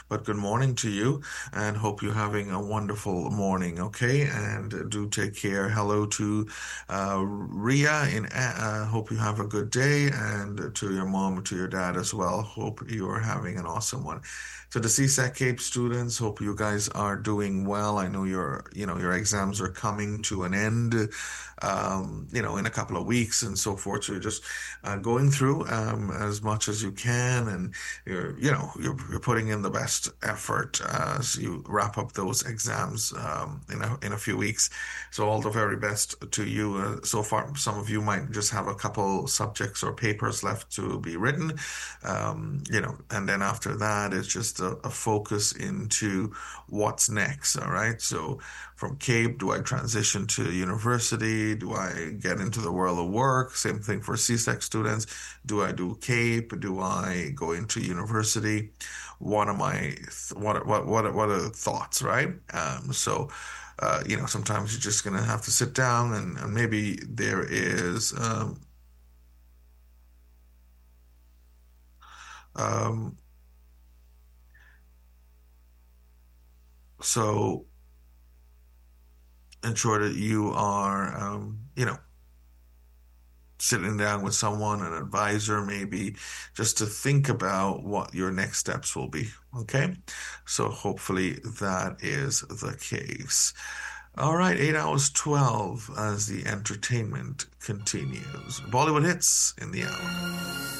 but good morning to you and hope you're having a wonderful morning, okay? And do take care. Hello to Ria hope you have a good day and to your mom, to your dad as well. Hope you are having an awesome one. To the CSAC Cape students, hope you guys are doing well. I know your exams are coming to an end, in a couple of weeks and so forth. So you're just going through as much as you can, and you're putting in the best effort as you wrap up those exams in a few weeks. So all the very best to you. So far, some of you might just have a couple subjects or papers left to be written, and then after that, it's just a focus into what's next. All right. So from Cape, do I transition to university? Do I get into the world of work? Same thing for CSEC students. Do I do Cape? Do I go into university? What am I, what are the thoughts, right? Sometimes you're just gonna have to sit down and maybe there is um so ensure that you are sitting down with someone, an advisor, maybe just to think about what your next steps will be. Okay. So hopefully that is the case. All right, 8 hours 12 as the entertainment continues. Bollywood hits in the hour.